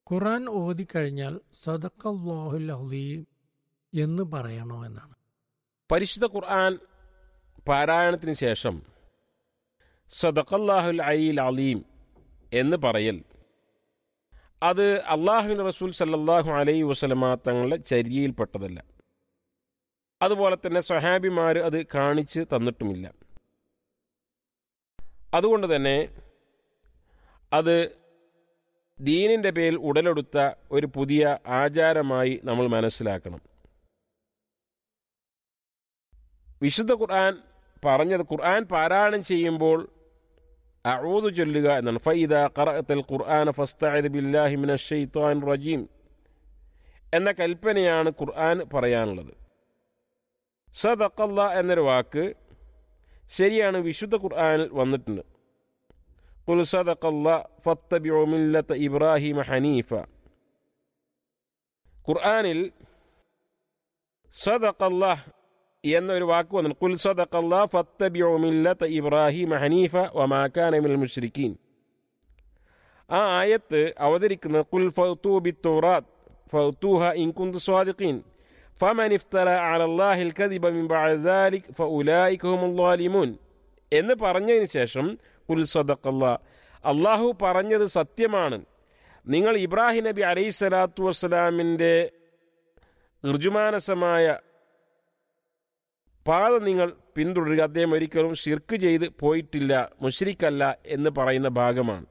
ഖുർആൻ ഓതിക്കഴിഞ്ഞാൽ സദഖല്ലാഹുൽ അലീം എന്ന് പറയണോ എന്നാണ്. പരിശുദ്ധ ഖുർആൻ പാരായണത്തിന് ശേഷം സദഖല്ലാഹുൽ അലിയിൽ അലീം എന്ന് പറയൽ അത് അള്ളാഹുവിൻ റസൂൽ സല്ലല്ലാഹു അലൈഹി വസല്ലമ തങ്ങളുടെ ചര്യയിൽപ്പെട്ടതല്ല. അതുപോലെ തന്നെ സ്വഹാബിമാർ അത് കാണിച്ച് തന്നിട്ടുമില്ല. അതുകൊണ്ട് തന്നെ അത് ദീനിൻ്റെ പേരിൽ ഉടലെടുത്ത ഒരു പുതിയ ആചാരമായി നമ്മൾ മനസ്സിലാക്കണം. വിശുദ്ധ ഖുർആൻ പറഞ്ഞത് ഖുർആൻ പാരായണം ചെയ്യുമ്പോൾ അഊദു ചൊല്ലുക എന്നാണ്. ഫഇദാ ഖറഅതൽ ഖുർആന ഫസ്തഇദ് ബില്ലാഹി മിനശ് ശൈത്വാനിർ റജീം എന്ന കൽപ്പനയാണ് ഖുർആൻ പറയാനുള്ളത്. സദഖല്ലാ എന്നൊരു വാക്ക് ശരിയാണ്, വിശുദ്ധ ഖുർആനിൽ വന്നിട്ടുണ്ട്. ഖുൽ സദഖല്ലാ ഫത്തബിഉ മില്ലത ഇബ്രാഹിമ ഹനീഫ. ഖുർആനിൽ സദഖല്ലാ എന്നൊരു വാക്ക് വന്നു. ഖുൽ സദഖല്ലാ ഫത്തബിഉ മില്ലത ഇബ്രാഹിമ ഹനീഫ വമാ കാന മിനൽ മുശ്രിക്കീൻ. ആ ആയത്ത് അവതരിക്കുന്നത് ഖുൽ ഫഅ്തു ബിത്തൗറാത്ത് ഫഅ്തുഹാ ഇൻ കുൻതും സ്വാദിഖീൻ ഫമൻ ഇഫ്തറ അലല്ലാഹിൽ കദിബ മിൻ ബഅദി ദാലിക ഫഉലൈക ഹുമുൽ ളാലിമൂൻ എന്ന് പറഞ്ഞതിന് ശേഷം ഖുൽ സദഖല്ലാ, അല്ലാഹു പറഞ്ഞത് സത്യമാണ്, നിങ്ങൾ ഇബ്രാഹിം നബി അലൈഹിസ്സലാത്തു വസ്സലാമിൻ്റെ ഋജുമാനസമായ പാത നിങ്ങൾ പിന്തുടരുക, അദ്ദേഹം ഒരിക്കലും ശിർക്ക് ചെയ്ത് പോയിട്ടില്ല, മുശ്രിക്കല്ല എന്ന് പറയുന്ന ഭാഗമാണ്.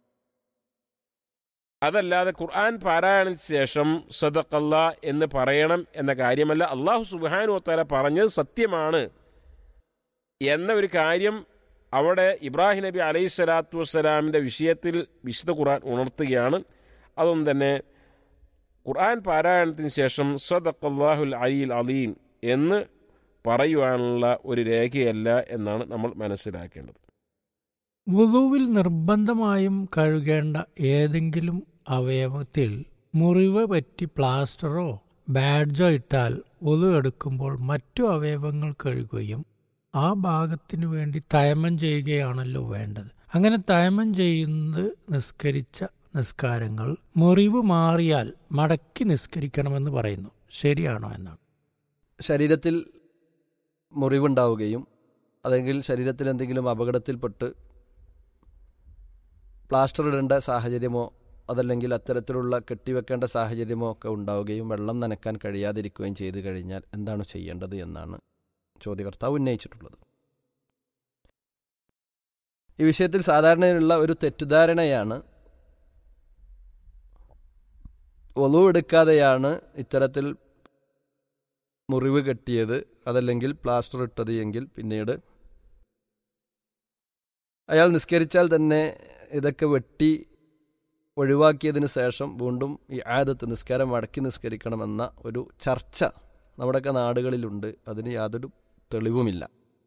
അതല്ലാതെ ഖുർആൻ പാരായണത്തിന് ശേഷം സദഖല്ലാ എന്ന് പറയണം എന്ന കാര്യമല്ല. അല്ലാഹു സുബ്ഹാനഹു വ തആല പറഞ്ഞത് സത്യമാണ് എന്ന ഒരു കാര്യം അവിടെ ഇബ്രാഹിം നബി അലൈഹിസ്സലാത്തു വസ്സലാമിൻ്റെ വിഷയത്തിൽ വിശുദ്ധ ഖുർആൻ ഉണർത്തുകയാണ്. അതൊന്നും തന്നെ ഖുർആൻ പാരായണത്തിന് ശേഷം സദഖല്ലാഹുൽ അലിയിൽ അലീം എന്ന് പറയുവാനുള്ള ഒരു രേഖയല്ല എന്നാണ് നമ്മൾ മനസ്സിലാക്കേണ്ടത്. വുളുവിൽ നിർബന്ധമായും കഴുകേണ്ട ഏതെങ്കിലും അവയവത്തിൽ മുറിവ് പറ്റി പ്ലാസ്റ്ററോ ബാഡ്ജോ ഇട്ടാൽ വുളു എടുക്കുമ്പോൾ മറ്റു അവയവങ്ങൾ കഴുകുകയും ആ ഭാഗത്തിനു വേണ്ടി തയമം ചെയ്യുകയാണല്ലോ വേണ്ടത്. അങ്ങനെ തയമം ചെയ്യുന്നത് നിസ്കരിച്ച നിസ്കാരങ്ങൾ മുറിവ് മാറിയാൽ മടക്കി നിസ്കരിക്കണമെന്ന് പറയുന്നു. ശരിയാണോ എന്നാണ്. ശരീരത്തിൽ മുറിവുണ്ടാവുകയും അല്ലെങ്കിൽ ശരീരത്തിൽ എന്തെങ്കിലും അപകടത്തിൽപ്പെട്ട് പ്ലാസ്റ്റർ ഇടേണ്ട സാഹചര്യമോ അതല്ലെങ്കിൽ അത്തരത്തിലുള്ള കെട്ടിവെക്കേണ്ട സാഹചര്യമോ ഒക്കെ ഉണ്ടാവുകയും വെള്ളം നനക്കാൻ കഴിയാതിരിക്കുകയും ചെയ്തു കഴിഞ്ഞാൽ എന്താണ് ചെയ്യേണ്ടത് എന്നാണ് ചോദ്യകർത്താവ് ഉന്നയിച്ചിട്ടുള്ളത്. ഈ വിഷയത്തിൽ സാധാരണയുള്ള ഒരു തെറ്റിദ്ധാരണയാണ് വുളു എടുക്കാതെയാണ് ഇത്തരത്തിൽ മുറിവ് കെട്ടിയത് അതല്ലെങ്കിൽ പ്ലാസ്റ്റർ ഇട്ടത് എങ്കിൽ പിന്നീട് അയാൾ നിസ്കരിച്ചാൽ തന്നെ ഇതൊക്കെ വെട്ടി ഒഴിവാക്കിയതിന് ശേഷം വീണ്ടും ഈ ആദത്ത് നിസ്കാരം മടക്കി നിസ്കരിക്കണമെന്ന ഒരു ചർച്ച നമ്മുടെയൊക്കെ നാടുകളിലുണ്ട്. അതിന് യാതൊരു തെളിവുമില്ല.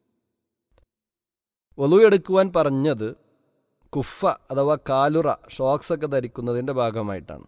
വുളു എടുക്കുവാൻ പറഞ്ഞത് കുഫ അഥവാ കാലുറ ഷോക്സ് ഒക്കെ ധരിക്കുന്നതിൻ്റെ ഭാഗമായിട്ടാണ്.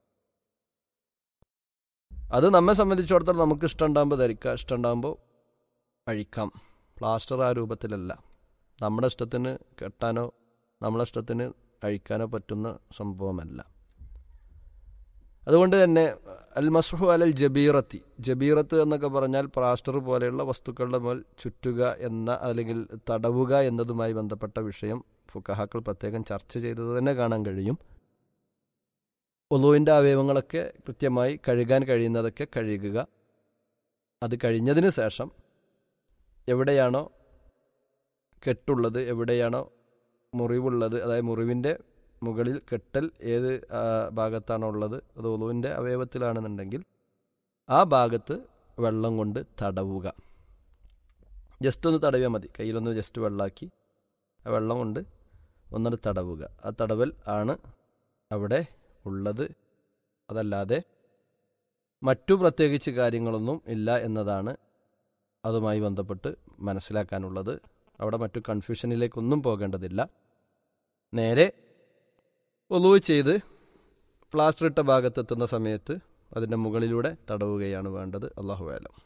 അത് നമ്മെ സംബന്ധിച്ചിടത്തോളം നമുക്ക് ഇഷ്ടമുണ്ടാകുമ്പോൾ ധരിക്കാം, ഇഷ്ടമുണ്ടാകുമ്പോൾ അഴിക്കാം. പ്ലാസ്റ്റർ ആ രൂപത്തിലല്ല. നമ്മുടെ ഇഷ്ടത്തിന് കെട്ടാനോ നമ്മളെ ഇഷ്ടത്തിന് അഴിക്കാനോ പറ്റുന്ന സംഭവമല്ല. അതുകൊണ്ട് തന്നെ അൽ മസ്ഹു അലൽ ജബീറത്തി, ജബീറത്ത് എന്നൊക്കെ പറഞ്ഞാൽ പ്ലാസ്റ്റർ പോലെയുള്ള വസ്തുക്കളുടെ മേൽ ചുറ്റുക എന്ന അല്ലെങ്കിൽ തടവുക എന്നതുമായി ബന്ധപ്പെട്ട വിഷയം ഫുഖഹാക്കൾ പ്രത്യേകം ചർച്ച ചെയ്തത് തന്നെ കാണാൻ കഴിയും. വുളുവിൻ്റെ അവയവങ്ങളൊക്കെ കൃത്യമായി കഴുകാൻ കഴിയുന്നതൊക്കെ കഴുകുക. അത് കഴിഞ്ഞതിന് ശേഷം എവിടെയാണോ കെട്ടുള്ളത്, എവിടെയാണോ മുറിവുള്ളത്, അതായത് മുറിവിൻ്റെ മുകളിൽ കെട്ടൽ ഏത് ഭാഗത്താണോ ഉള്ളത്, അത് വുളുവിൻ്റെ അവയവത്തിലാണെന്നുണ്ടെങ്കിൽ ആ ഭാഗത്ത് വെള്ളം കൊണ്ട് തടവുക. ജസ്റ്റ് ഒന്ന് തടവിയാൽ മതി. കയ്യിലൊന്ന് ജസ്റ്റ് വെള്ളമാക്കി ആ വെള്ളം കൊണ്ട് ഒന്നത് തടവുക. ആ തടവൽ ആണ് അവിടെ ഉള്ളത്. അതല്ലാതെ മറ്റു പ്രത്യേകിച്ച് കാര്യങ്ങളൊന്നും ഇല്ല എന്നതാണ് അതുമായി ബന്ധപ്പെട്ട് മനസ്സിലാക്കാനുള്ളത്. അവിടെ മറ്റു കൺഫ്യൂഷനിലേക്കൊന്നും പോകേണ്ടതില്ല. നേരെ വുളു ചെയ്ത് പ്ലാസ്റ്റർ ഇട്ട ഭാഗത്തെത്തുന്ന സമയത്ത് അതിൻ്റെ മുകളിലൂടെ തടവുകയാണ് വേണ്ടത്. അല്ലാഹു അലം.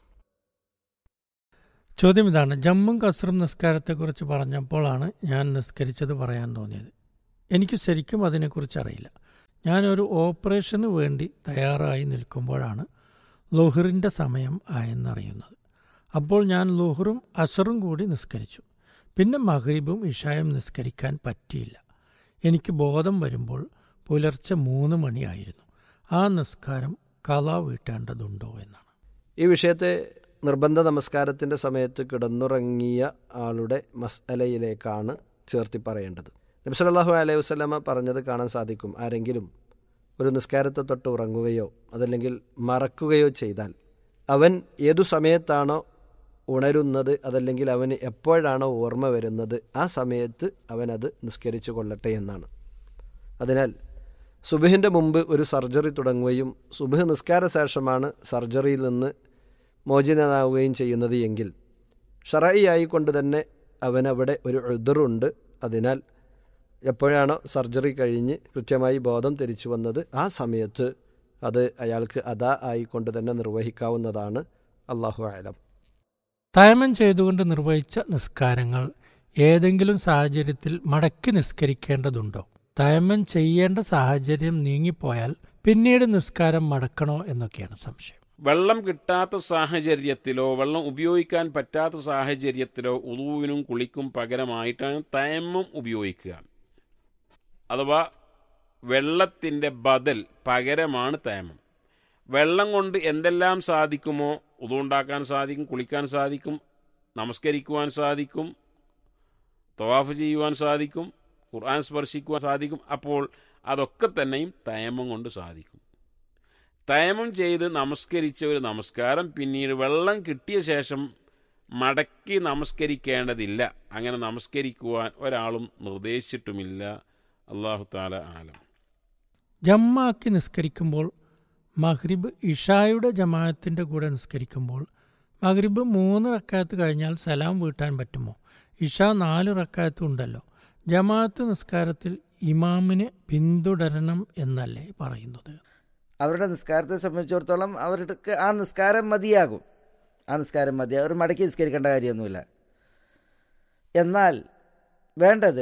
ചോദ്യം ഇതാണ്: ജമ്മും കസ്റും നിസ്കാരത്തെക്കുറിച്ച് പറഞ്ഞപ്പോഴാണ് ഞാൻ നിസ്കരിച്ചത് പറയാൻ തോന്നിയത്. എനിക്ക് ശരിക്കും അതിനെക്കുറിച്ച് അറിയില്ല. ഞാനൊരു ഓപ്പറേഷന് വേണ്ടി തയ്യാറായി നിൽക്കുമ്പോഴാണ് ലുഹറിൻ്റെ സമയം ആയെന്നറിയുന്നത്. അപ്പോൾ ഞാൻ ലുഹറും അസറും കൂടി നിസ്കരിച്ചു. പിന്നെ മഗ്രിബും ഇശായും നിസ്കരിക്കാൻ പറ്റിയില്ല. എനിക്ക് ബോധം വരുമ്പോൾ പുലർച്ചെ 3 മണിയായിരുന്നു. ആ നിസ്കാരം ഖളാ വീട്ടേണ്ടതുണ്ടോ എന്നാണ്. ഈ വിഷയത്തെ നിർബന്ധ നമസ്കാരത്തിൻ്റെ സമയത്ത് കിടന്നുറങ്ങിയ ആളുടെ മസ്അലയിലേക്കാണ് ചേർത്തി പറയേണ്ടത്. നബി സല്ലല്ലാഹു അലൈഹി വസല്ലമ പറഞ്ഞത് കാണാൻ സാധിക്കും. ആരെങ്കിലും ഒരു നിസ്കാരത്തെ തൊട്ട് ഉറങ്ങുകയോ അതല്ലെങ്കിൽ മറക്കുകയോ ചെയ്താൽ അവൻ ഏതു സമയത്താണോ ഉണരുന്നത് അതല്ലെങ്കിൽ അവന് എപ്പോഴാണോ ഓർമ്മ വരുന്നത് ആ സമയത്ത് അവനത് നിസ്കരിച്ചു കൊള്ളട്ടെ എന്നാണ്. അതിനാൽ സുബഹിൻ്റെ മുമ്പ് ഒരു സർജറി തുടങ്ങുകയും സുബഹ് നിസ്കാര ശേഷമാണ് സർജറിയിൽ നിന്ന് മോചിതനാവുകയും ചെയ്യുന്നത് എങ്കിൽ ശറഈ ആയിക്കൊണ്ട് തന്നെ അവനവിടെ ഒരു ഉദ്റുണ്ട്. അതിനാൽ എപ്പോഴാണോ സർജറി കഴിഞ്ഞ് കൃത്യമായി ബോധം തിരിച്ചു വന്നത് ആ സമയത്ത് അത് അയാൾക്ക് അദാ ആയിക്കൊണ്ട് തന്നെ നിർവഹിക്കാവുന്നതാണ്. അല്ലാഹു അഅലം. തയമം ചെയ്തുകൊണ്ട് നിർവഹിച്ച നിസ്കാരങ്ങൾ ഏതെങ്കിലും സാഹചര്യത്തിൽ മടക്കി നിസ്കരിക്കേണ്ടതുണ്ടോ? തയമം ചെയ്യേണ്ട സാഹചര്യം നീങ്ങിപ്പോയാൽ പിന്നീട് നിസ്കാരം മടക്കണോ എന്നൊക്കെയാണ് സംശയം. വെള്ളം കിട്ടാത്ത സാഹചര്യത്തിലോ വെള്ളം ഉപയോഗിക്കാൻ പറ്റാത്ത സാഹചര്യത്തിലോ ഉളൂവിനും കുളിക്കും പകരമായിട്ടാണ് തയമ്മം ഉപയോഗിക്കുക. അഥവാ വെള്ളത്തിൻ്റെ ബദൽ പകരമാണ് തയമ്മം. വെള്ളം കൊണ്ട് എന്തെല്ലാം സാധിക്കുമോ ഉളൂ ഉണ്ടാക്കാൻ സാധിക്കും, കുളിക്കാൻ സാധിക്കും, നമസ്കരിക്കുവാൻ സാധിക്കും, തവാഫ് ചെയ്യുവാൻ സാധിക്കും, ഖുർആൻ സ്പർശിക്കുവാൻ സാധിക്കും. അപ്പോൾ അതൊക്കെ തന്നെയും തയമ്മം കൊണ്ട് സാധിക്കും. തയമ്മം ചെയ്ത് നമസ്കരിച്ച ഒരു നമസ്കാരം പിന്നീട് വെള്ളം കിട്ടിയ ശേഷം മടക്കി നമസ്കരിക്കേണ്ടതില്ല. അങ്ങനെ നമസ്കരിക്കുവാൻ ഒരാളും നിർദ്ദേശിച്ചിട്ടുമില്ല. അല്ലാഹു തആല ആലം. ജമ്മാക്കി നിസ്കരിക്കുമ്പോൾ മഗ്രിബ് ഇഷായുടെ ജമാഅത്തിൻ്റെ കൂടെ നിസ്കരിക്കുമ്പോൾ മഗ്രിബ് 3 റക്അത്ത് കഴിഞ്ഞാൽ സലാം വീട്ടാൻ പറ്റുമോ? ഇഷ 4 റക്അത്ത് ഉണ്ടല്ലോ. ജമാഅത്ത് നിസ്കാരത്തിൽ ഇമാമിനെ പിന്തുടരണം എന്നല്ലേ പറയുന്നത്? അവരുടെ നിസ്കാരത്തെ സംബന്ധിച്ചിടത്തോളം അവർക്ക് ആ നിസ്കാരം മതിയാകും. അവർ മടക്കി നിസ്കരിക്കേണ്ട കാര്യമൊന്നുമില്ല. എന്നാൽ വേണ്ടത്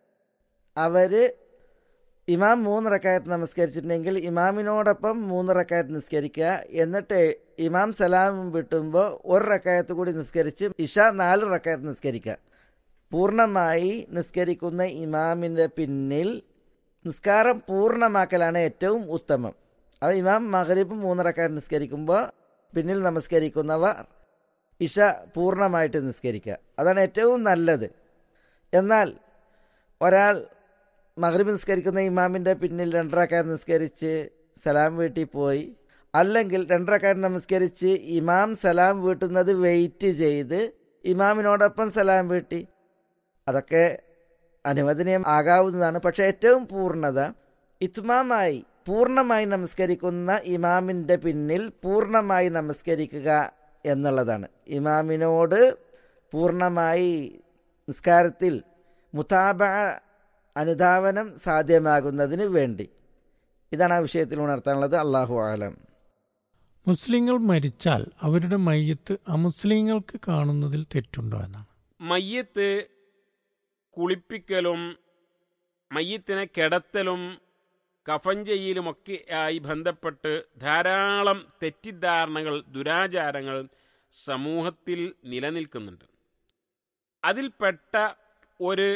അവർ ഇമാം 3 റക്അത്ത് നമസ്കരിച്ചിട്ടുണ്ടെങ്കിൽ ഇമാമിനോടൊപ്പം 3 റക്അത്ത് നിസ്കരിക്കുക. എന്നിട്ട് ഇമാം സലാം വിട്ടുമ്പോൾ 1 റക്അത്ത് കൂടി നിസ്കരിച്ച് ഇഷ 4 റക്അത്ത് നിസ്കരിക്കുക. പൂർണ്ണമായി നിസ്കരിക്കുന്ന ഇമാമിൻ്റെ പിന്നിൽ നിസ്കാരം പൂർണ്ണമാക്കലാണ് ഏറ്റവും ഉത്തമം. അപ്പോൾ ഇമാം മഗ്രിബ് 3 റക്അത്ത് നിസ്കരിക്കുമ്പോൾ പിന്നിൽ നമസ്കരിക്കുന്നവർ ഇഷ പൂർണ്ണമായിട്ട് നിസ്കരിക്കുക. അതാണ് ഏറ്റവും നല്ലത്. എന്നാൽ ഒരാൾ മഗ്രിബ് നിസ്കരിക്കുന്ന ഇമാമിൻ്റെ പിന്നിൽ 2 റക്അത്ത് നിസ്കരിച്ച് സലാം വീട്ടി പോയി, അല്ലെങ്കിൽ 2 റക്അത്ത് നമസ്കരിച്ച് ഇമാം സലാം വീട്ടുന്നത് വെയിറ്റ് ചെയ്ത് ഇമാമിനോടൊപ്പം സലാം വീട്ടി, അതൊക്കെ അനുവദനീയം ആകാവുന്നതാണ്. പക്ഷേ ഏറ്റവും പൂർണ്ണത ഇത്മാമായി പൂർണ്ണമായി നമസ്കരിക്കുന്ന ഇമാമിൻ്റെ പിന്നിൽ പൂർണ്ണമായി നമസ്കരിക്കുക എന്നുള്ളതാണ്. ഇമാമിനോട് പൂർണ്ണമായി നിസ്കാരത്തിൽ മുതാബഅ അനുധാവനം സാധ്യമാകുന്നതിന് വേണ്ടി. ഇതാണ് ആ വിഷയത്തിൽ ഉണർത്താനുള്ളത്. അല്ലാഹു അഅലം. മുസ്ലിങ്ങൾ മരിച്ചാൽ അവരുടെ മയ്യത്ത് അമുസ്ലിങ്ങൾക്ക് കാണുന്നതിൽ തെറ്റുണ്ടോ എന്നാണ്. മയ്യത്ത് കുളിപ്പിക്കലും മയ്യത്തിനെ കിടത്തലും കഫൻ ചെയ്യലുമൊക്കെ ആയി ബന്ധപ്പെട്ട് ധാരാളം തെറ്റിദ്ധാരണകൾ, ദുരാചാരങ്ങൾ സമൂഹത്തിൽ നിലനിൽക്കുന്നുണ്ട്. അതിൽപ്പെട്ട ഒരു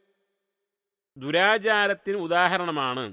ദുരാചാരത്തിന് ഉദാഹരണമാണ്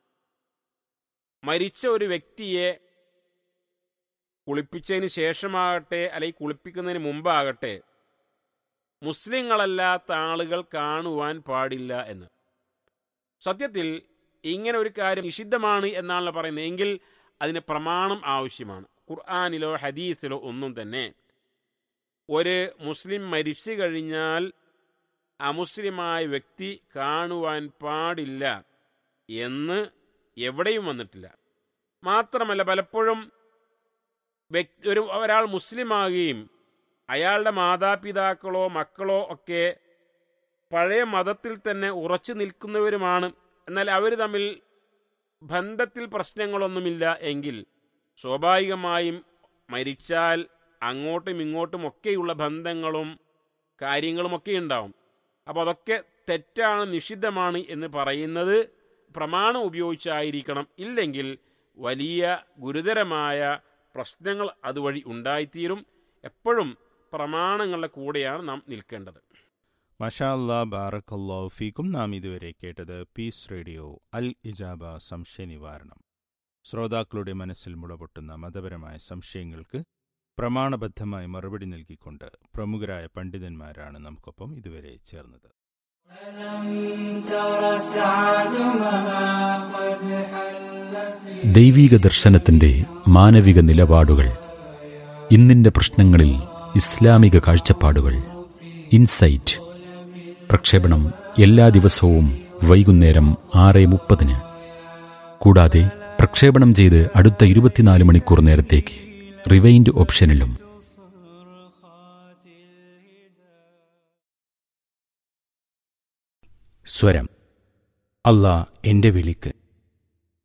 മരിച്ച ഒരു വ്യക്തിയെ കുളിപ്പിച്ചതിന് ശേഷമാകട്ടെ അല്ലെങ്കിൽ കുളിപ്പിക്കുന്നതിന് മുമ്പാകട്ടെ മുസ്ലിങ്ങളല്ലാത്ത ആളുകൾ കാണുവാൻ പാടില്ല എന്ന്. സത്യത്തിൽ ഇങ്ങനെ ഒരു കാര്യം നിഷിദ്ധമാണ് എന്നാണല്ലോ പറയുന്നത്. എങ്കിൽ അതിന് പ്രമാണം ആവശ്യമാണ്. ഖുർആനിലോ ഹദീസിലോ ഒന്നും തന്നെ ഒരു മുസ്ലിം മരിച്ചു കഴിഞ്ഞാൽ അമുസ്ലിമായ വ്യക്തി കാണുവാൻ പാടില്ല എന്ന് എവിടെയും വന്നിട്ടില്ല. മാത്രമല്ല, പലപ്പോഴും ഒരാൾ മുസ്ലിമാകുകയും അയാളുടെ മാതാപിതാക്കളോ മക്കളോ ഒക്കെ പഴയ മതത്തിൽ തന്നെ ഉറച്ചു നിൽക്കുന്നവരുമാണ്. എന്നാൽ അവർ തമ്മിൽ ബന്ധത്തിൽ പ്രശ്നങ്ങളൊന്നുമില്ല എങ്കിൽ സ്വാഭാവികമായും മരിച്ചാൽ അങ്ങോട്ടും ഇങ്ങോട്ടും ഒക്കെയുള്ള ബന്ധങ്ങളും കാര്യങ്ങളുമൊക്കെ ഉണ്ടാവും. അപ്പോൾ അതൊക്കെ തെറ്റാണ്, നിഷിദ്ധമാണ് എന്ന് പറയുന്നത് പ്രമാണം ഉപയോഗിച്ചായിരിക്കണം. ഇല്ലെങ്കിൽ വലിയ ഗുരുതരമായ പ്രശ്നങ്ങൾ അതുവഴി ഉണ്ടായിത്തീരും. എപ്പോഴും പ്രമാണങ്ങളുടെ കൂടെയാണ് നാം നിൽക്കേണ്ടത്. മാഷാ അല്ലാ, ബാറക്കല്ലാഹു ഫീക്കും. നാം ഇതുവരെ കേട്ടത് പീസ് റേഡിയോ അൽ ഇജാബ സംശയ നിവാരണം. ശ്രോതാക്കളുടെ മനസ്സിൽ മുളപൊട്ടുന്ന മതപരമായ സംശയങ്ങൾക്ക് പ്രമാണബദ്ധമായി മറുപടി നൽകിക്കൊണ്ട് പ്രമുഖരായ പണ്ഡിതന്മാരാണ് നമുക്കൊപ്പം ഇതുവരെ ചേർന്നത്. ദൈവീക ദർശനത്തിന്റെ മാനവിക നിലപാടുകൾ, ഇന്നിന്റെ പ്രശ്നങ്ങളിൽ ഇസ്ലാമിക കാഴ്ചപ്പാടുകൾ, ഇൻസൈറ്റ്. പ്രക്ഷേപണം എല്ലാ ദിവസവും വൈകുന്നേരം 6:30. കൂടാതെ പ്രക്ഷേപണം ചെയ്ത് അടുത്ത 24 മണിക്കൂർ നേരത്തേക്ക് റിവൈൻഡ് ഓപ്ഷനിലും. സ്വരം. അല്ലാ എന്റെ വിളിക്ക്